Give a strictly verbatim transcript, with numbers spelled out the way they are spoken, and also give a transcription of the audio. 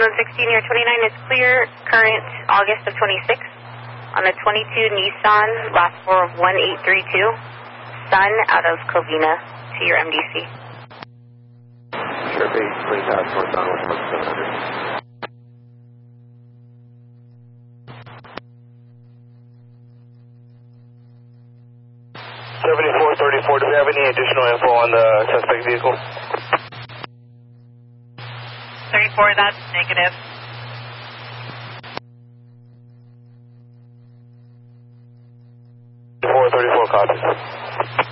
one sixteen, your twenty-nine is clear, current August of twenty-six. On the twenty-two Nissan, last four of one eight three two, Sun out of Covina to your M D C. Sure, base, please out northbound one one seven hundred. seventy-four thirty-four, do we have any additional info on the suspect vehicle? thirty-four, that's negative. four thirty-four, copy.